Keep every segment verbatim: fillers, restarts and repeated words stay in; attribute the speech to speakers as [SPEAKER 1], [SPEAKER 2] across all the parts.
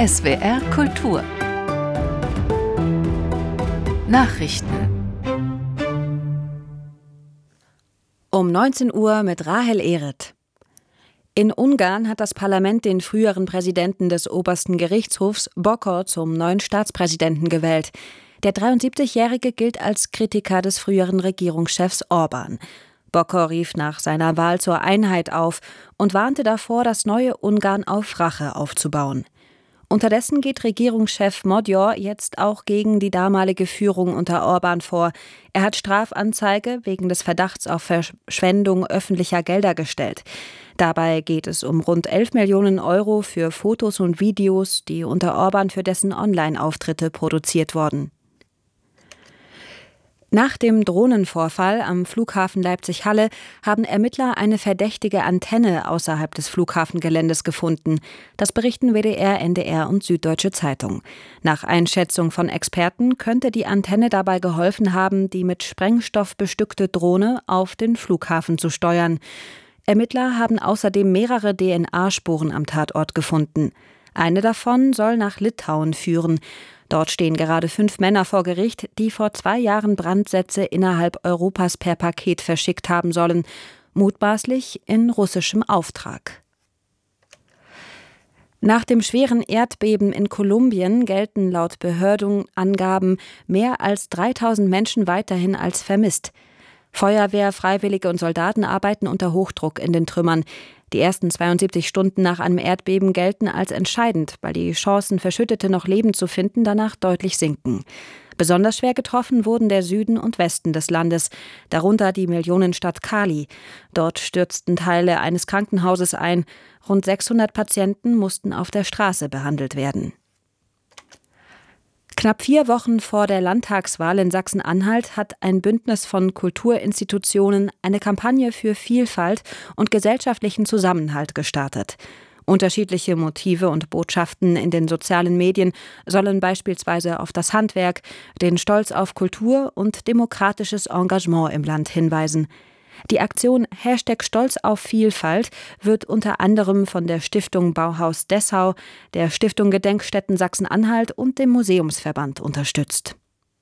[SPEAKER 1] S W R Kultur Nachrichten
[SPEAKER 2] Um neunzehn Uhr mit Rahel Ehret. In Ungarn hat das Parlament den früheren Präsidenten des obersten Gerichtshofs Bokor zum neuen Staatspräsidenten gewählt. Der dreiundsiebzigjährige gilt als Kritiker des früheren Regierungschefs Orbán. Bokor rief nach seiner Wahl zur Einheit auf und warnte davor, das neue Ungarn auf Rache aufzubauen. Unterdessen geht Regierungschef Magyar jetzt auch gegen die damalige Führung unter Orbán vor. Er hat Strafanzeige wegen des Verdachts auf Verschwendung öffentlicher Gelder gestellt. Dabei geht es um rund elf Millionen Euro für Fotos und Videos, die unter Orbán für dessen Online-Auftritte produziert wurden. Nach dem Drohnenvorfall am Flughafen Leipzig-Halle haben Ermittler eine verdächtige Antenne außerhalb des Flughafengeländes gefunden. Das berichten W D R, N D R und Süddeutsche Zeitung. Nach Einschätzung von Experten könnte die Antenne dabei geholfen haben, die mit Sprengstoff bestückte Drohne auf den Flughafen zu steuern. Ermittler haben außerdem mehrere D N A-Spuren am Tatort gefunden. Eine davon soll nach Litauen führen. Dort stehen gerade fünf Männer vor Gericht, die vor zwei Jahren Brandsätze innerhalb Europas per Paket verschickt haben sollen, mutmaßlich in russischem Auftrag. Nach dem schweren Erdbeben in Kolumbien gelten laut Behördenangaben mehr als dreitausend Menschen weiterhin als vermisst. Feuerwehr, Freiwillige und Soldaten arbeiten unter Hochdruck in den Trümmern. Die ersten zweiundsiebzig Stunden nach einem Erdbeben gelten als entscheidend, weil die Chancen, Verschüttete noch lebend zu finden, danach deutlich sinken. Besonders schwer getroffen wurden der Süden und Westen des Landes, darunter die Millionenstadt Cali. Dort stürzten Teile eines Krankenhauses ein. Rund sechshundert Patienten mussten auf der Straße behandelt werden. Knapp vier Wochen vor der Landtagswahl in Sachsen-Anhalt hat ein Bündnis von Kulturinstitutionen eine Kampagne für Vielfalt und gesellschaftlichen Zusammenhalt gestartet. Unterschiedliche Motive und Botschaften in den sozialen Medien sollen beispielsweise auf das Handwerk, den Stolz auf Kultur und demokratisches Engagement im Land hinweisen. Die Aktion Hashtag Stolz auf Vielfalt wird unter anderem von der Stiftung Bauhaus Dessau, der Stiftung Gedenkstätten Sachsen-Anhalt und dem Museumsverband unterstützt.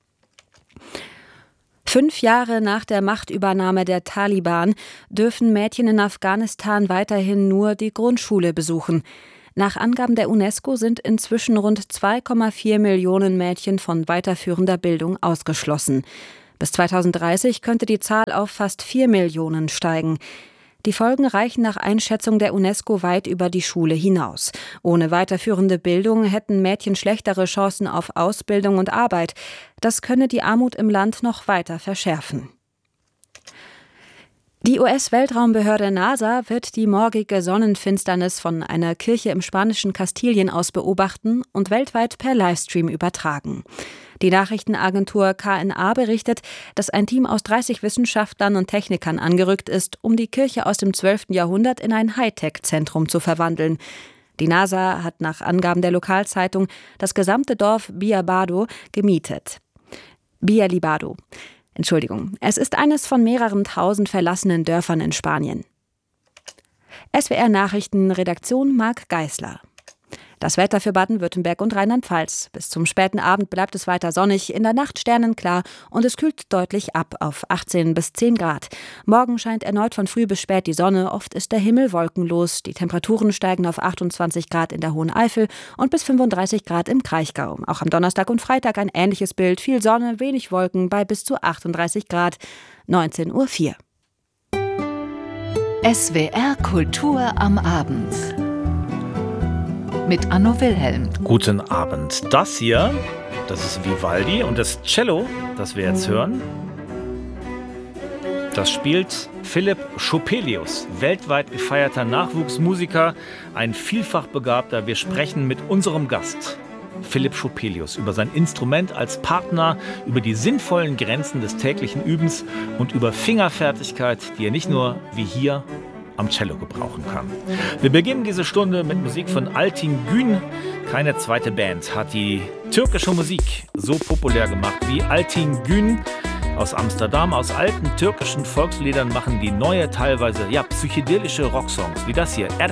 [SPEAKER 2] Fünf Jahre nach der Machtübernahme der Taliban dürfen Mädchen in Afghanistan weiterhin nur die Grundschule besuchen. Nach Angaben der UNESCO sind inzwischen rund zwei Komma vier Millionen Mädchen von weiterführender Bildung ausgeschlossen. Bis zweitausenddreißig könnte die Zahl auf fast vier Millionen steigen. Die Folgen reichen nach Einschätzung der UNESCO weit über die Schule hinaus. Ohne weiterführende Bildung hätten Mädchen schlechtere Chancen auf Ausbildung und Arbeit. Das könne die Armut im Land noch weiter verschärfen. Die U S-Weltraumbehörde NASA wird die morgige Sonnenfinsternis von einer Kirche im spanischen Kastilien aus beobachten und weltweit per Livestream übertragen. Die Nachrichtenagentur K N A berichtet, dass ein Team aus dreißig Wissenschaftlern und Technikern angerückt ist, um die Kirche aus dem zwölften Jahrhundert in ein Hightech-Zentrum zu verwandeln. Die NASA hat nach Angaben der Lokalzeitung das gesamte Dorf Biabado gemietet. Bialibado. Entschuldigung, es ist eines von mehreren tausend verlassenen Dörfern in Spanien. S W R Nachrichten, Redaktion Marc Geisler. Das Wetter für Baden-Württemberg und Rheinland-Pfalz. Bis zum späten Abend bleibt es weiter sonnig, in der Nacht sternenklar und es kühlt deutlich ab auf achtzehn bis zehn Grad. Morgen scheint erneut von früh bis spät die Sonne, oft ist der Himmel wolkenlos. Die Temperaturen steigen auf achtundzwanzig Grad in der Hohen Eifel und bis fünfunddreißig Grad im Kraichgau. Auch am Donnerstag und Freitag ein ähnliches Bild, viel Sonne, wenig Wolken bei bis zu achtunddreißig Grad. neunzehn Uhr vier.
[SPEAKER 1] S W R Kultur am Abend mit Anno Wilhelm.
[SPEAKER 3] Guten Abend. Das hier, das ist Vivaldi und das Cello, das wir jetzt hören, das spielt Philipp Schopelius, weltweit gefeierter Nachwuchsmusiker, ein vielfach Begabter. Wir sprechen mit unserem Gast, Philipp Schopelius, über sein Instrument als Partner, über die sinnvollen Grenzen des täglichen Übens und über Fingerfertigkeit, die er nicht nur wie hier am Cello gebrauchen kann. Wir beginnen diese Stunde mit Musik von Altin Gün. Keine zweite Band hat die türkische Musik so populär gemacht wie Altin Gün aus Amsterdam. Aus alten türkischen Volksliedern machen die neue, teilweise ja, psychedelische Rocksongs wie das hier,